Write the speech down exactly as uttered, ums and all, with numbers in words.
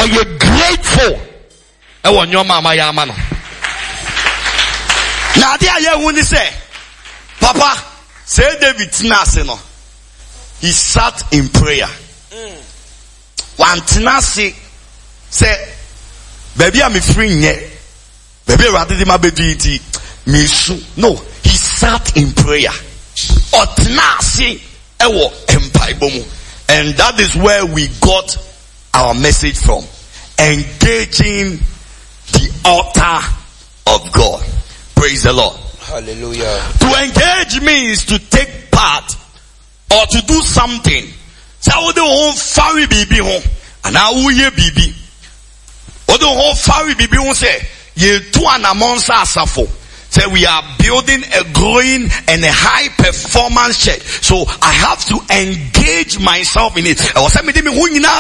Or you're grateful. I want your mama yamano. Now there you want to say, Papa, say David Tinaseno. He sat in prayer. One Tinasi say, baby I'm free nye. Baby rather than my baby me su. No, he sat in prayer. Or Tinasi ewo empaibomu. And that is where we got our message from. Engaging the altar of God. Praise the Lord. Hallelujah. To engage means to take part or to do something. So we don't fari bibi hon. And I will ye bibi. We don't fari bibi hon say ye two and a month asafo. Say we are building a growing and a high performance church. So I have to engage myself in it.